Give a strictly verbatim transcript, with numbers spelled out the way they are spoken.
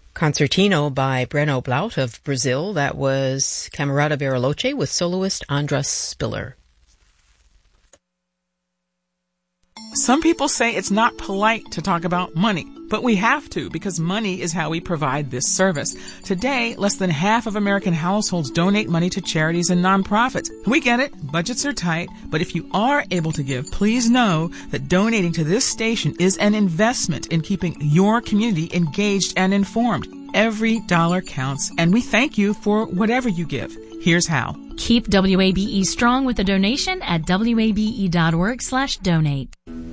Concertino by Breno Blaut of Brazil. That was Camerata Bariloche with soloist Andras Spiller. Some people say it's not polite to talk about money, but we have to because money is how we provide this service. Today, less than half of American households donate money to charities and nonprofits. We get it, budgets are tight, but if you are able to give, please know that donating to this station is an investment in keeping your community engaged and informed. Every dollar counts, and we thank you for whatever you give. Here's how. Keep W A B E strong with a donation at W A B E dot org slash donate.